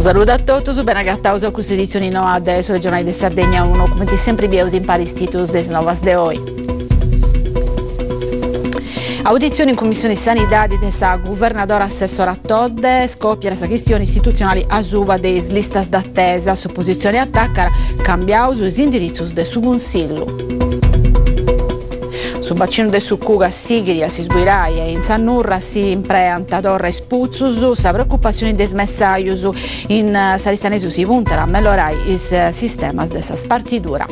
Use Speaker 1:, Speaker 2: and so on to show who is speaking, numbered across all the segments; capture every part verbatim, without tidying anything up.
Speaker 1: saluto a tutti, ben agattato a questa edizione nuova del Sole Giornale di Sardegna uno, come sempre vi in pari istituti des novas de oggi. Audizione in Commissione Sanità di Tessa Governadora Assessora Todde, scoppia la questione istituzionale a Suva dei listas d'attesa, su posizione attacca, cambiaus os indirizzos del suo consiglio. Sul bacino del Succuga, Sigiri, a Sisbuirai e in Sannurra si impreanta Torra e Spuzzus, sa preoccupazioni des messaius in uh, Saristanesu si puntano a migliorare il uh, sistema della spartitura.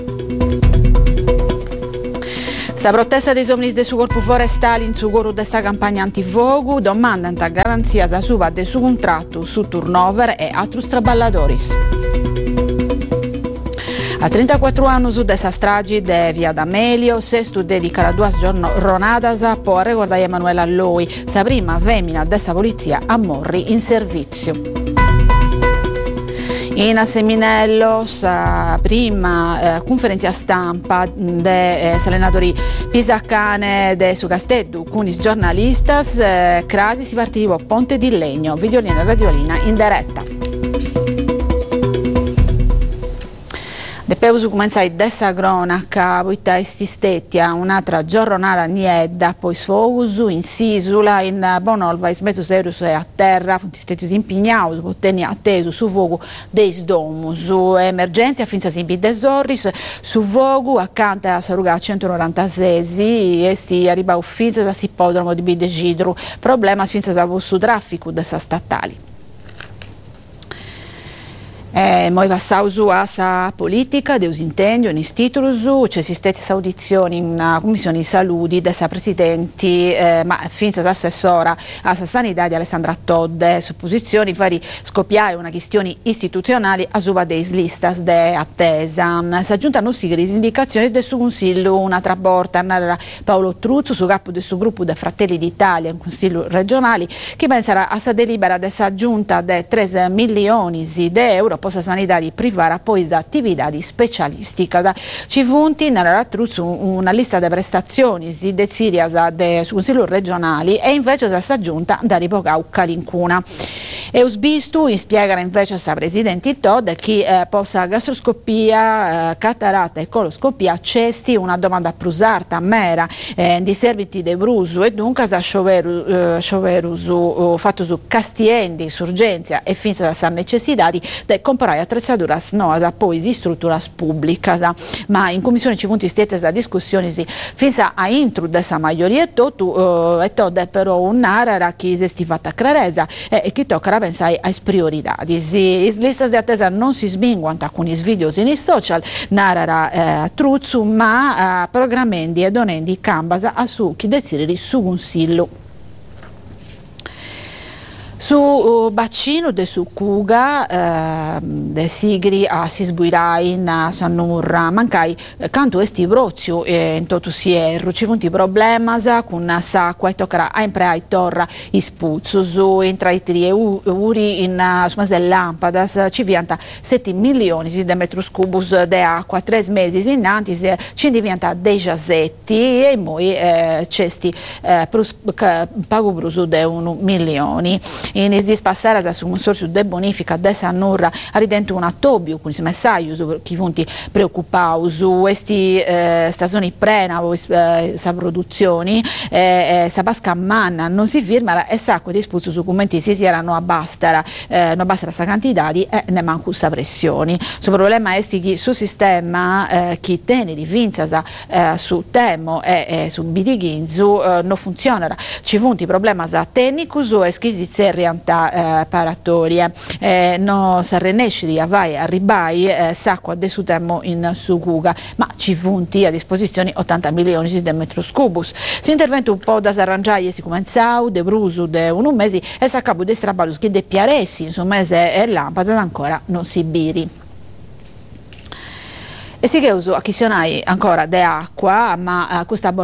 Speaker 1: La protesta dei somnis del suo corpo forestale in su coro della campagna antifogu domandano garanzia da suba del suo contratto su turnover e altri traballadoris. A trentaquattro anni su dessa strage de Via D'Amelio, Sestu dedica la due giornate per ricordare Emanuela Loi, sa prima femmina dessa polizia a morri in servizio. In a Seminello, sa prima eh, conferenza stampa de eh, allenatori Pisacane de su Castello, con i giornalisti, eh, Crasi si partiva Ponte di Legno, Videolina e Radiolina in diretta. Depeus cominciare dessa cronaca, poiché esti stettia un'altra giornata niedda, poi sfogus in Sisula, in Bonolva, in mezzo serius e a terra, funti stetius impignaus, poteni attesu su fuoco dei domus, su emergenza finza simpi desorris, su fuoco accanto a Saruga centonorantasei, esti arribau finza a Sippodromo di Bidecidru, problema finza a su traffico dessa statali. E poi passiamo a sa politica, deus intendio, in titolus, c'è stata audizione in uh, commissione di salute dessa presidenti, eh, ma finza assessora a sanità di Alessandra Todde, su posizioni fari scoppiare una questione istituzionale a suba dei listas de attesa. Si aggiuntano sì le indicazioni del suo consiglio, una traborta Paolo Truzzo, su capo del suo gruppo dei Fratelli d'Italia, in consiglio regionale, che penserà a sa delibera dessa giunta de tre milioni di euro possa sanità di privare poi da attività di specialistica. Ci funti nella Truzzo una lista di prestazioni di deziria del Consiglio regionali e invece si è aggiunta da ripocau calincuna. E usbistu in spiegare invece sa presidente Todd chi eh, possa gastroscopia, eh, catarata e coloscopia cesti una domanda prusarta, mera, eh, di serviti de brusu e dunque sa scioveru, eh, scioveru su, uh, fatto su castiendi, surgenza e finza da sa necessità di comprare attrezzaduras noasa poi di strutturas pubblicas, ma in commissione ci funti stette da discussioni si finza a intru dessa maggioria e tutto uh, e todde però un'ara chi si sti fatta craresa e, e chi tocca pensare ai priorità. Si listas di attesa non si sminguano con i videos in social, narara eh, Truzzu, ma eh, programmendi e donendi cambasa a su chi decide su consiglio. Su uh, bacino de Succuga, eh, de Sigri a Sisbuirai in Sannurra, mancai eh, canto esti brozio eh, in toto sierro, ci funti problemas con s'acqua e toccherà a impreai torra i spuzzo, su entra i tri e uri in uh, smase lampadas, ci vianta sette milioni di metri cubus de acqua, tre mesi innanti ci diventa dei giasetti e poi eh, cesti eh, prus, pago bruso de un milioni. In is dispassaras su consorzio de bonifica de Sannurra a ridento un attobio con i messaius chi funti preoccupau su questi eh, stagioni prena eh, sa produzioni eh, eh, sa basca manna non si firma e sacco di spuzzo su commenti si si erano a bastara eh, non bastara sa quantitati e ne manco sa pressioni. Su problema esti chi su sistema eh, chi tiene di vinzasa eh, su Temo e eh, su Bidighinzu eh, non funzionerà. Ci funti problema sa tecnicus o eschisizia realtà Eh, paratoria eh, no s'arrenesci di avai a ribai eh, sacco de su Temo in Sucuga, ma ci funti a disposizione ottanta milioni di metri cubus. Si intervento un po' da s'arrangiare e si comenzau de brusu de un mesi e s'accabo de strabalus che de piaressi in su mese e lampada ancora non si biri. E si che uso a chi ancora de acqua, ma uh, questa